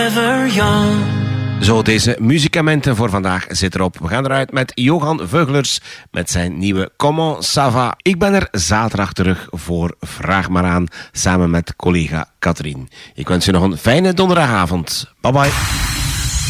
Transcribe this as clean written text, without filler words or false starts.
Zo, deze muziekamenten voor vandaag zit erop. We gaan eruit met Johan Veuglers met zijn nieuwe Comment ça va. Ik ben er zaterdag terug voor Vraag maar aan, samen met collega Katrien. Ik wens je nog een fijne donderdagavond. Bye bye.